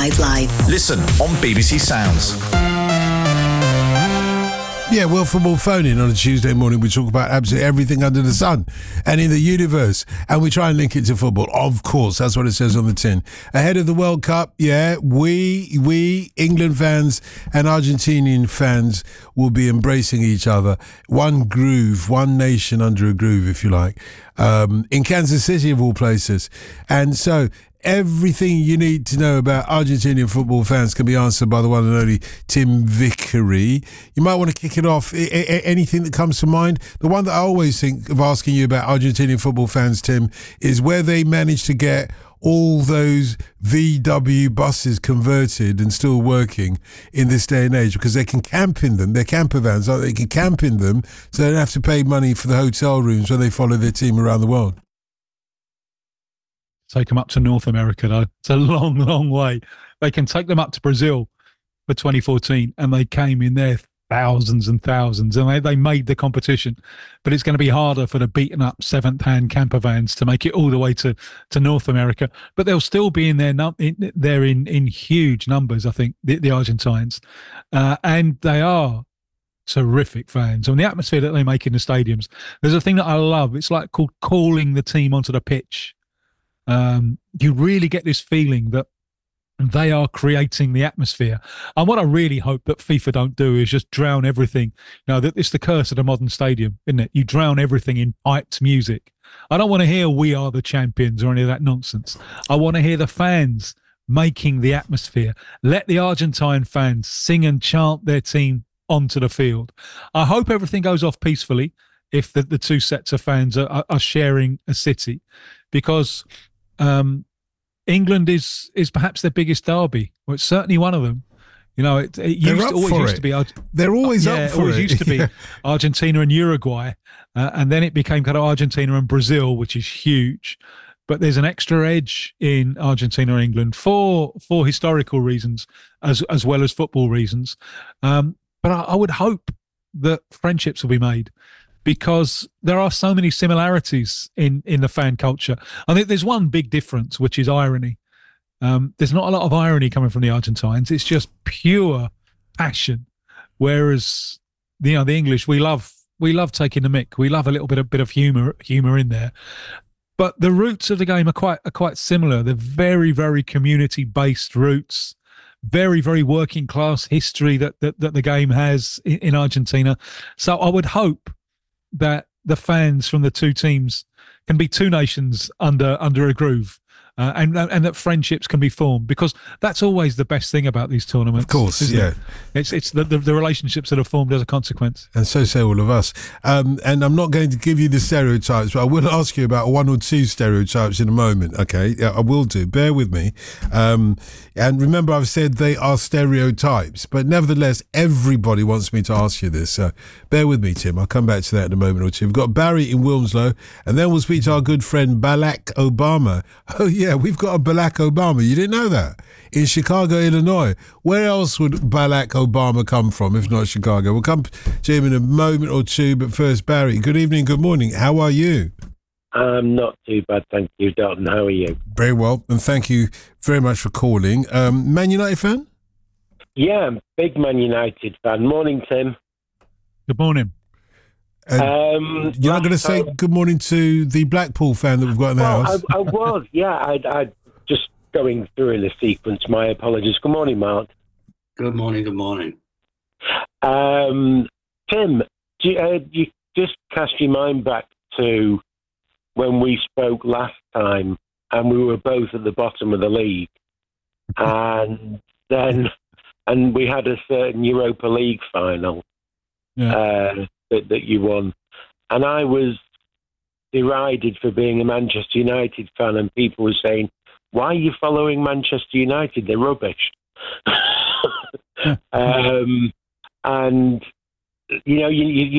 Nightlife. Listen on BBC Sounds. Yeah, World Football Phone-In on a Tuesday morning. We talk about absolutely everything under the sun and in the universe, and we try and link it to football. Of course, that's what it says on the tin. Ahead of the World Cup, yeah, we England fans and Argentinian fans will be embracing each other. One groove, one nation under a groove, if you like, in Kansas City, of all places. And so everything you need to know about Argentinian football fans can be answered by the one and only Tim Vickery. You might want to kick it off. Anything that comes to mind? The one that I always think of asking you about Argentinian football fans, Tim, is where they managed to get all those VW buses converted and still working in this day and age, because they can camp in them. They're camper vans, aren't they? They can camp in them, so they don't have to pay money for the hotel rooms when they follow their team around the world. Take them up to North America, though. It's a long, long way. They can take them up to Brazil for 2014, and they came in there thousands and thousands, and they made the competition. But it's going to be harder for the beaten-up seventh-hand camper vans to make it all the way to North America. But they'll still be in there in huge numbers, I think, the Argentines. And they are terrific fans. And the atmosphere that they make in the stadiums, there's a thing that I love. It's like called calling the team onto the pitch. You really get this feeling that they are creating the atmosphere. And what I really hope that FIFA don't do is just drown everything. You know, that it's the curse of the modern stadium, isn't it? You drown everything in hyped music. I don't want to hear "We Are the Champions" or any of that nonsense. I want to hear the fans making the atmosphere. Let the Argentine fans sing and chant their team onto the field. I hope everything goes off peacefully if the two sets of fans are sharing a city, because England is perhaps their biggest derby. Well, it's certainly one of them. You know, it always used to be. They're always up for it. It used to be Argentina and Uruguay, and then it became kind of Argentina and Brazil, which is huge. But there's an extra edge in Argentina and England for historical reasons as well as football reasons. But I would hope that friendships will be made, because there are so many similarities in the fan culture. I think there's one big difference, which is irony. There's not a lot of irony coming from the Argentines. It's just pure passion. Whereas, the English, we love taking the mick. We love a little bit of humor in there. But the roots of the game are quite similar. They're very, very community-based roots. Very, very working class history that the game has in Argentina. So I would hope that the fans from the two teams can be two nations under a groove, and that friendships can be formed, because that's always the best thing about these tournaments. Of course, yeah. It's the relationships that are formed as a consequence. And so say all of us. And I'm not going to give you the stereotypes, but I will ask you about one or two stereotypes in a moment, okay? Yeah, I will do. Bear with me. And remember, I've said they are stereotypes, but nevertheless, everybody wants me to ask you this. So bear with me, Tim. I'll come back to that in a moment or two. We've got Barry in Wilmslow, and then we'll speak to our good friend Barack Obama. Oh, yeah, we've got a Barack Obama. You didn't know that? In Chicago, Illinois. Where else would Barack Obama come from, if not Chicago? We'll come to him in a moment or two, but first, Barry, good evening, good morning. How are you? Not too bad, thank you, Dalton. How are you? Very well, and thank you very much for calling. Man United fan? Yeah, I'm a big Man United fan. Morning, Tim. Good morning. You're not going to say good morning to the Blackpool fan that we've got in the house? I was, yeah. I just going through in the sequence. My apologies. Good morning, Mark. Good morning, good morning. Tim, you just cast your mind back to when we spoke last time, and we were both at the bottom of the league, and we had a certain Europa League final that you won, and I was derided for being a Manchester United fan, and people were saying, "Why are you following Manchester United? They're rubbish." And you